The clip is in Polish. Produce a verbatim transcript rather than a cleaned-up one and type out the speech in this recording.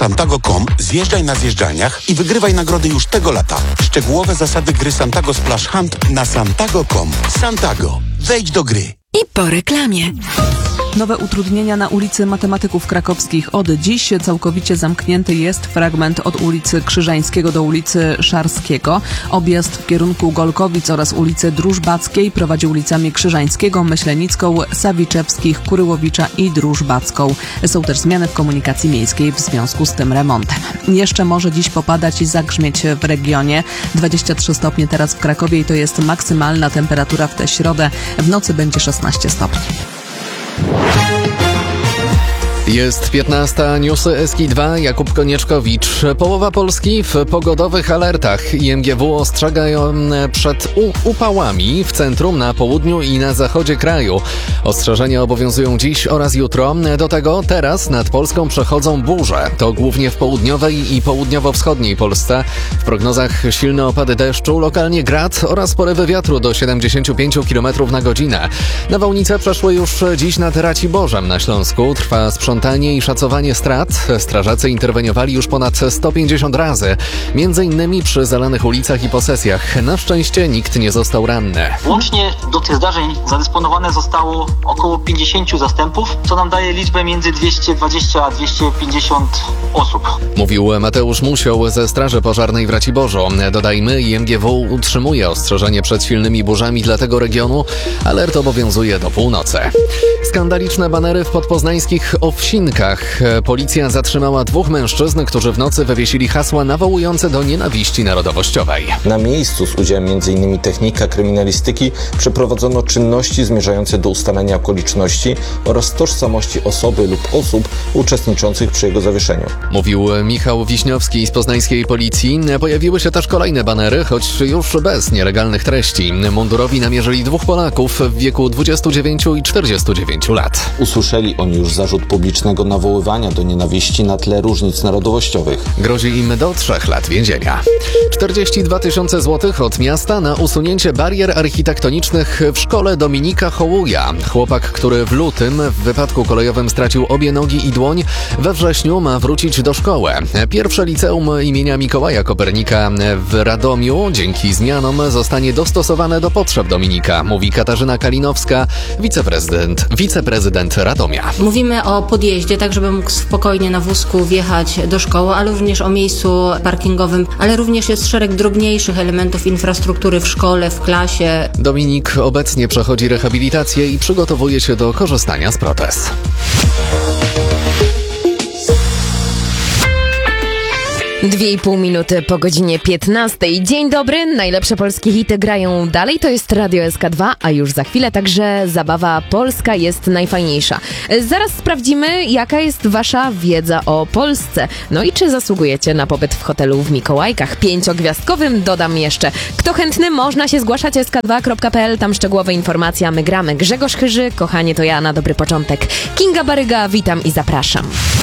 santago kropka com, zjeżdżaj na zjeżdżalniach i wygrywaj nagrody już tego lata. Szczegółowe zasady gry Santago Splash Hunt na santago kropka com. Santago. Wejdź do gry. I po reklamie. Nowe utrudnienia na ulicy Matematyków Krakowskich. Od dziś całkowicie zamknięty jest fragment od ulicy Krzyżańskiego do ulicy Szarskiego. Objazd w kierunku Golkowic oraz ulicy Drużbackiej prowadzi ulicami Krzyżańskiego, Myślenicką, Sawiczewskich, Kuryłowicza i Drużbacką. Są też zmiany w komunikacji miejskiej w związku z tym remontem. Jeszcze może dziś popadać i zagrzmieć w regionie. dwadzieścia trzy stopnie teraz w Krakowie i to jest maksymalna temperatura w tę środę. W nocy będzie szesnaście stopni. Jest piętnasta, newsy S K dwa, Jakub Konieczkowicz. Połowa Polski w pogodowych alertach. I M G W ostrzegają przed u- upałami w centrum, na południu i na zachodzie kraju. Ostrzeżenia obowiązują dziś oraz jutro. Do tego teraz nad Polską przechodzą burze. To głównie w południowej i południowo-wschodniej Polsce. W prognozach silne opady deszczu, lokalnie grad oraz porywy wiatru do siedemdziesiąt pięć kilometrów na godzinę. Nawałnice przeszły już dziś nad Raciborzem na Śląsku. Trwa sprzątanie i szacowanie strat. Strażacy interweniowali już ponad sto pięćdziesiąt razy, między innymi przy zalanych ulicach i posesjach. Na szczęście nikt nie został ranny. Łącznie do tych zdarzeń zadysponowane zostało około pięćdziesiąt zastępów, co nam daje liczbę między dwieście dwadzieścia a dwieście pięćdziesiąt osób. Mówił Mateusz Musioł ze Straży Pożarnej w Raciborzu. Dodajmy, I M G W utrzymuje ostrzeżenie przed silnymi burzami dla tego regionu. Alert obowiązuje do północy. Skandaliczne banery w podpoznańskich Owsinkach. Policja zatrzymała dwóch mężczyzn, którzy w nocy wywiesili hasła nawołujące do nienawiści narodowościowej. Na miejscu z udziałem między innymi technika kryminalistyki przeprowadzono czynności zmierzające do ustalenia okoliczności oraz tożsamości osoby lub osób uczestniczących przy jego zawieszeniu. Mówił Michał Wiśniowski z poznańskiej policji. Pojawiły się też kolejne banery, choć już bez nielegalnych treści. Mundurowi namierzyli dwóch Polaków w wieku dwudziestu dziewięciu i czterdziestu dziewięciu lat. Usłyszeli oni już zarzut publicznego nawoływania do nienawiści na tle różnic narodowościowych. Grozi im do trzech lat więzienia. czterdzieści dwa tysiące złotych od miasta na usunięcie barier architektonicznych w szkole Dominika Hołuja. Chłopak, który w lutym w wypadku kolejowym stracił obie nogi i dłoń, we wrześniu ma wrócić do szkoły. Pierwsze liceum imienia Mikołaja Kopernika w Radomiu dzięki zmianom zostanie dostosowane do potrzeb Dominika, mówi Katarzyna Kalinowska, wiceprezydent, wiceprezydent Radomia. Mówimy o podjeździe, tak żeby mógł spokojnie na wózku wjechać do szkoły, ale również o miejscu parkingowym, ale również jest szereg drobniejszych elementów infrastruktury w szkole, w klasie. Dominik obecnie przechodzi rehabilitację i przygotowuje się do korzystania z protez. Dwie i pół minuty po godzinie piętnastej. Dzień dobry, najlepsze polskie hity grają dalej. To jest Radio S K dwa, a już za chwilę także zabawa polska jest najfajniejsza. Zaraz sprawdzimy, jaka jest wasza wiedza o Polsce. No i czy zasługujecie na pobyt w hotelu w Mikołajkach pięciogwiazdkowym? Dodam jeszcze. Kto chętny, można się zgłaszać s k dwa kropka p l, tam szczegółowe informacje, a my gramy. Grzegorz Chyży, kochanie to ja na dobry początek. Kinga Baryga, witam i zapraszam.